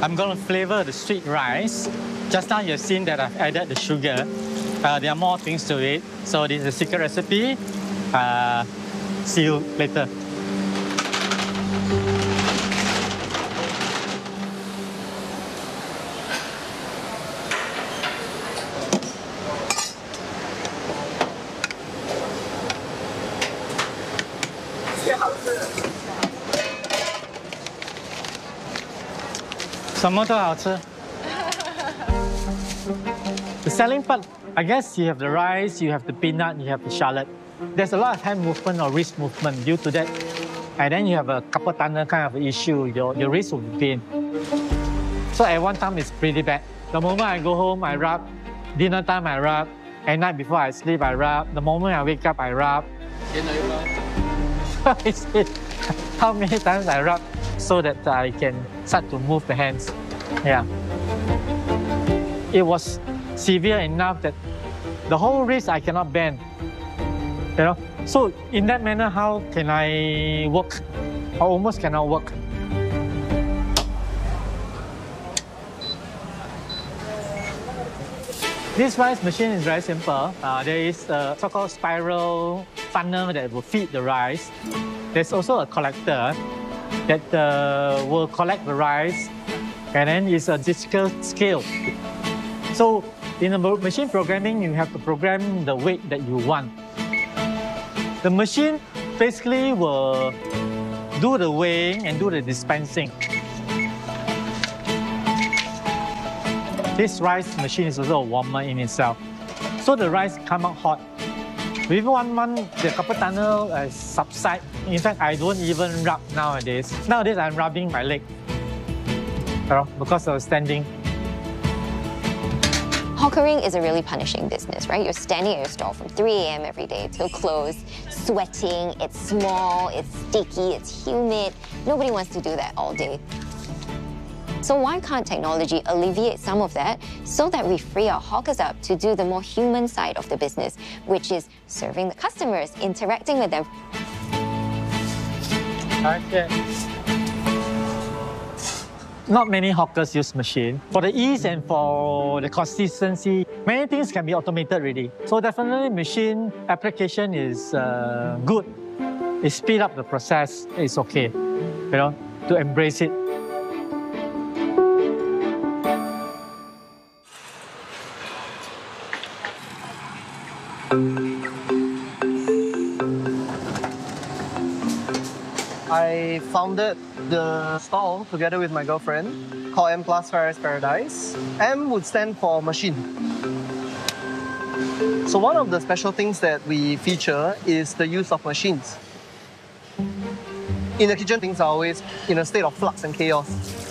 I'm going to flavor the sweet rice. Just now you've seen that I've added the sugar. There are more things to it. So this is a secret recipe. See you later. The selling part, I guess you have the rice, you have the peanut, you have the shallot. There's a lot of hand movement or wrist movement due to that. And then you have a carpal tunnel kind of issue, your wrist will be pain. So at one time it's pretty bad. The moment I go home, I rub. Dinner time, I rub. At night before I sleep, I rub. The moment I wake up, I rub. How many times I rub so that I can start to move the hands. Yeah. It was severe enough that the whole wrist I cannot bend. You know? So in that manner, how can I work? I almost cannot work. This rice machine is very simple. There is a so-called spiral funnel that will feed the rice. There's also a collector that will collect the rice, and then it's a digital scale. So in the machine programming, you have to program the weight that you want. The machine basically will do the weighing and do the dispensing. This rice machine is also a warmer in itself. So the rice come out hot. Within 1 month, the carpal tunnel subside. In fact, I don't even rub nowadays. Nowadays, I'm rubbing my leg because of standing. Hawkering is a really punishing business, right? You're standing at your stall from 3 a.m. every day till close, sweating, it's small, it's sticky, it's humid. Nobody wants to do that all day. So why can't technology alleviate some of that so that we free our hawkers up to do the more human side of the business, which is serving the customers, interacting with them? Okay. Not many hawkers use machine. For the ease and for the consistency, many things can be automated already. So definitely machine application is good. It speeds up the process. It's okay, to embrace it. I founded the stall together with my girlfriend called M Plus Fried Rice Paradise. M would stand for machine. So one of the special things that we feature is the use of machines. In the kitchen, things are always in a state of flux and chaos.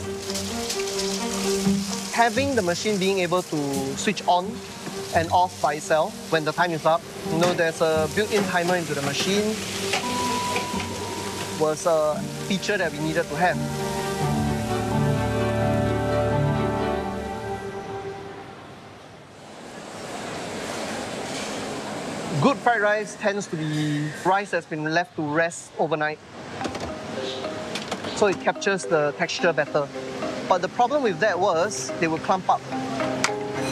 Having the machine being able to switch on and off by itself when the time is up, there's a built-in timer into the machine, was a feature that we needed to have. Good fried rice tends to be rice that's been left to rest overnight, so it captures the texture better. But the problem with that was they would clump up.